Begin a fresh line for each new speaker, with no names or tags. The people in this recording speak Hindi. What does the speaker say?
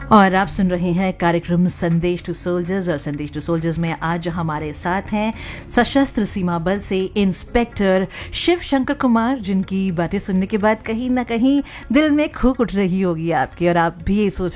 और आप सुन रहे हैं कार्यक्रम संदेश टू सोल्जर्स। और संदेश टू सोल्जर्स में आज हमारे साथ हैं सशस्त्र सीमा बल से इंस्पेक्टर शिव शंकर कुमार, जिनकी बातें सुनने के बाद कहीं ना कहीं दिल में खूक उठ रही होगी आपकी, और आप भी ये सोच